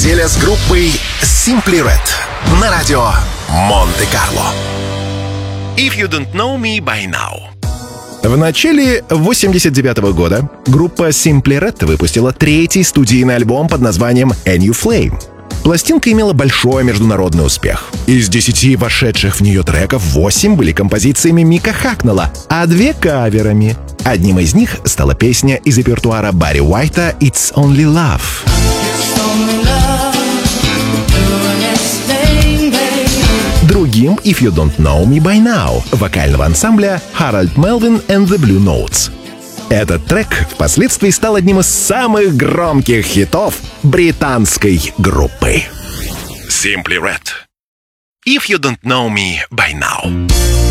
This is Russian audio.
недели с группой Simply Red на радио Монте-Карло. If You Don't Know Me By Now. В начале 1989 года группа Simply Red выпустила третий студийный альбом под названием A New Flame. Пластинка имела большой международный успех. Из 10 вошедших в нее треков 8 были композициями Мика Хакнелла, а 2 — каверами. Одним из них стала песня из репертуара Барри Уайта «It's Only Love». Другим — «If You Don't Know Me By Now» вокального ансамбля Harold Melvin and the Blue Notes. Этот трек впоследствии стал одним из самых громких хитов британской группы Simply Red. If You Don't Know Me By Now.